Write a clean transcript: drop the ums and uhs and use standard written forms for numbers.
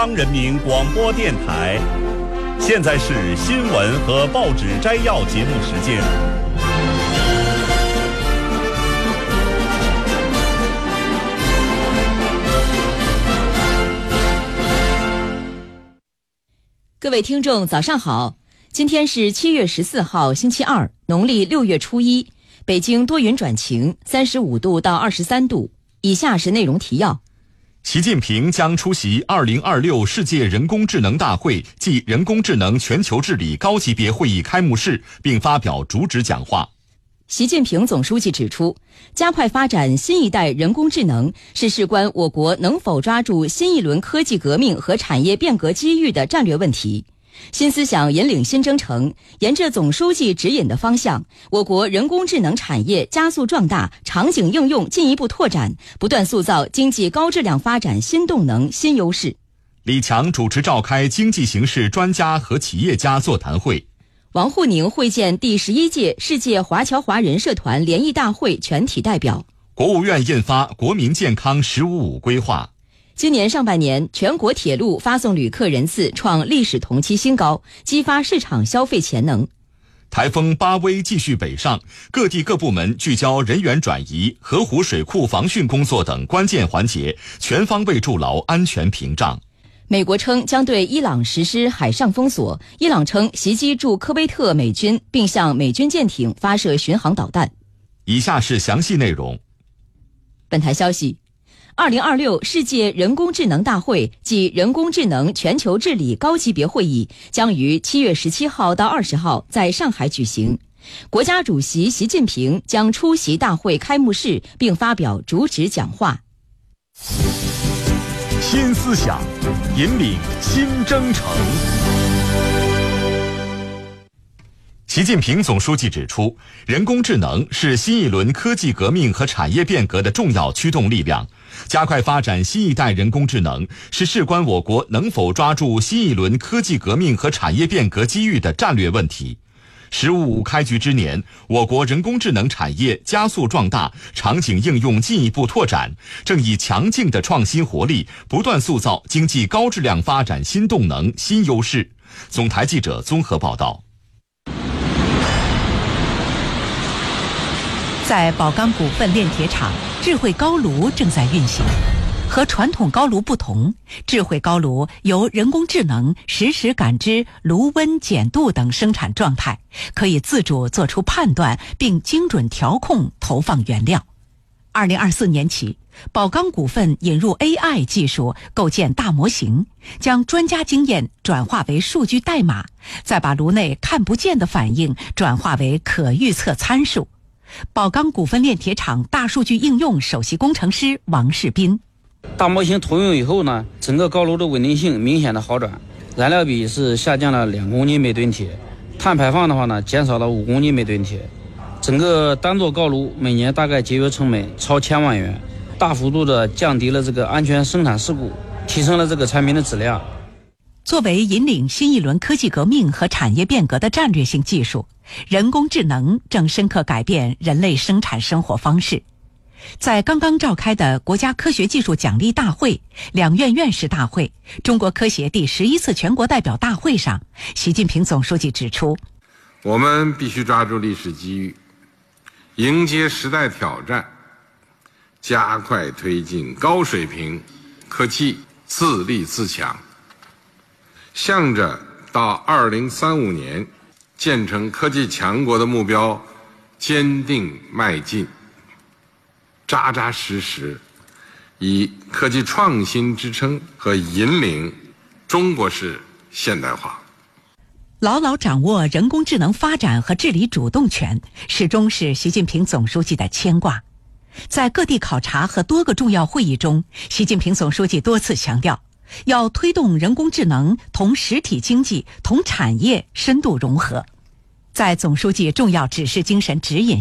中央人民广播电台，现在是新闻和报纸摘要节目时间。 各位听众早上好，今天是7月14号星期二，农历6月初1，北京多云转晴，35度到23度。以下是内容提要。 习近平将出席2026世界人工智能大会暨人工智能全球治理高级别会议开幕式，并发表主旨讲话。 习近平总书记指出，加快发展新一代人工智能是事关我国能否抓住新一轮科技革命和产业变革机遇的战略问题。新思想引领新征程，沿着总书记指引的方向，我国人工智能产业加速壮大，场景应用进一步拓展，不断塑造经济高质量发展新动能、新优势。 李强主持召开经济形势专家和企业家座谈会。 王沪宁会见第11届世界华侨华人社团联谊大会全体代表。 国务院印发国民健康“15+5”规划。 今年上半年，全国铁路发送旅客人次创历史同期新高，激发市场消费潜能。 台风巴威继续北上，各地各部门聚焦人员转移、河湖水库防汛工作等关键环节，全方位筑牢安全屏障。 美国称将对伊朗实施海上封锁，伊朗称袭击驻科威特美军，并向美军舰艇发射巡航导弹。 以下是详细内容。 本台消息，2026世界人工智能大会暨人工智能全球治理高级别会议将于7月17号到20号在上海举行。国家主席习近平将出席大会开幕式，并发表主旨讲话。 新思想引领新征程。 习近平总书记指出，人工智能是新一轮科技革命和产业变革的重要驱动力量。加快发展新一代人工智能是事关我国能否抓住新一轮科技革命和产业变革机遇的战略问题。“15+5”开局之年，我国人工智能产业加速壮大，场景应用进一步拓展，正以强劲的创新活力，不断塑造经济高质量发展新动能、新优势。总台记者综合报道。 在宝钢股份炼铁厂，智慧高炉正在运行。和传统高炉不同，智慧高炉由人工智能实时感知炉温、碱度等生产状态，可以自主做出判断，并精准调控投放原料。2024年起，宝钢股份引入 AI 技术，构建大模型，将专家经验转化为数据代码，再把炉内看不见的反应转化为可预测参数。宝钢股份炼铁厂大数据应用首席工程师王世斌。 大模型投用以后呢，整个高炉的稳定性明显的好转，燃料比是下降了2公斤每吨铁，碳排放的话呢，减少了5公斤每吨铁。整个单座高炉每年大概节约成本超1000万元，大幅度的降低了这个安全生产事故，提升了这个产品的质量。 作为引领新一轮科技革命和产业变革的战略性技术，人工智能正深刻改变人类生产生活方式。在刚刚召开的国家科学技术奖励大会、两院院士大会、中国科协第11次全国代表大会上，习近平总书记指出， 我们必须抓住历史机遇，迎接时代挑战，加快推进高水平科技自立自强，向着到2035年建成科技强国的目标坚定迈进，扎扎实实以科技创新支撑和引领中国式现代化。 牢牢掌握人工智能发展和治理主动权，始终是习近平总书记的牵挂。在各地考察和多个重要会议中，习近平总书记多次强调，要推动人工智能同实体经济、同产业深度融合。在总书记重要指示精神指引